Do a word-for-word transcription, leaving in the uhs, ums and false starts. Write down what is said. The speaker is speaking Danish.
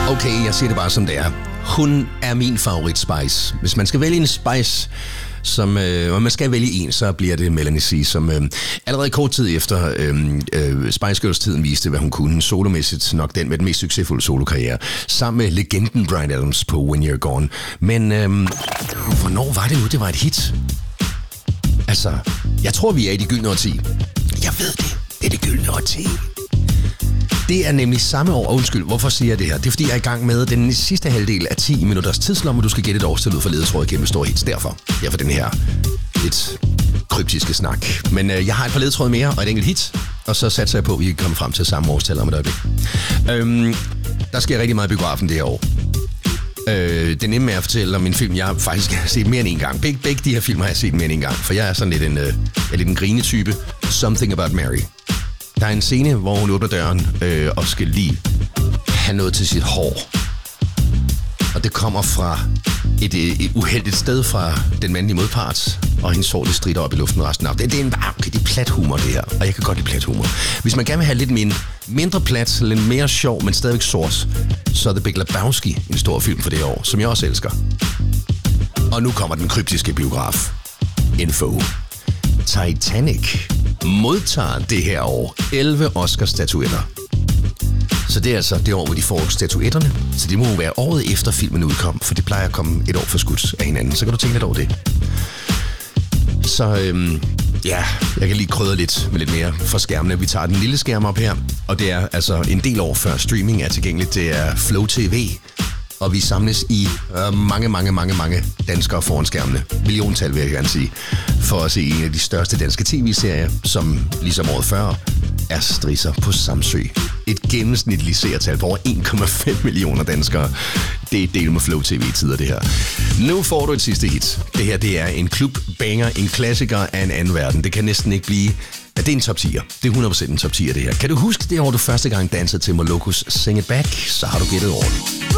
Okay, jeg siger det bare som det er. Hun er min favorit Spice. Hvis man skal vælge en Spice, som øh, man skal vælge en, så bliver det Melanie C, som øh, allerede kort tid efter øh, øh, Spice Girls-tiden viste, hvad hun kunne. Solomæssigt nok den med den mest succesfulde solokarriere. Sammen med legenden Bryan Adams på When You're Gone. Men øh, hvornår var det nu, det var et hit? Altså, jeg tror, vi er i det gyldne årti. Jeg ved det. Det er det gyldne årti. Det er nemlig samme år, og undskyld, hvorfor siger jeg det her? Det er fordi, jeg er i gang med den sidste halvdel af ti minutters tidslomme, du skal gætte et årstal ud for ledetråd gennem store hits. Derfor, ja, for den her lidt kryptiske snak. Men øh, jeg har et par ledetråd mere og et enkelt hit, og så satser jeg på, at vi kan komme frem til samme årstal om et øjeblik. Øhm, der sker rigtig meget i biografen det her år. Øh, det nemme er at fortælle om en film, jeg faktisk har set mere end en gang. Beg, begge de her film har jeg set mere end en gang, for jeg er sådan lidt en, øh, er lidt en grinetype. Something About Mary. Der er en scene, hvor hun åbner døren øh, og skal lige have noget til sit hår. Og det kommer fra et, et uheldigt sted fra den mandlige modpart, og hendes hår, det strider op i luften resten af. Det, det er en okay, det er plat humor, det her, og jeg kan godt lide plat humor. Hvis man gerne vil have lidt min, mindre plat, lidt mere sjov, men stadigvæk sort, så er The Big Lebowski en stor film for det år, som jeg også elsker. Og nu kommer den kryptiske biograf. Info. Titanic modtager det her år elleve Oscar-statuetter. Så det er altså det år, hvor de får statuetterne. Så det må jo være året efter filmen udkom, for det plejer at komme et år for skudt af hinanden. Så kan du tænke lidt over det. Så øhm, ja, jeg kan lige krydre lidt med lidt mere for skærmene. Vi tager den lille skærm op her, og det er altså en del år før streaming er tilgængeligt. Det er Flow T V. Og vi samles i øh, mange, mange, mange, mange danskere foran skærmene. Milliontal vil jeg gerne sige. For at se en af de største danske tv-serier, som ligesom året før er Strisser på Samsø. Et gennemsnitligt seertal på over en komma fem millioner danskere. Det er del med Flow T V-tider, det her. Nu får du et sidste hit. Det her, det er en klubbanger, en klassiker af en anden verden. Det kan næsten ikke blive... Ja, det er en top tier. Det er hundrede procent en top tier, det her. Kan du huske det år, du første gang dansede til Molokus Sing It Back? Så har du gættet over det.